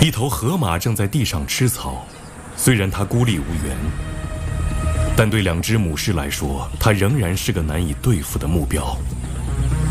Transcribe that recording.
一头河马正在地上吃草，虽然它孤立无援，但对2只母狮来说，它仍然是个难以对付的目标。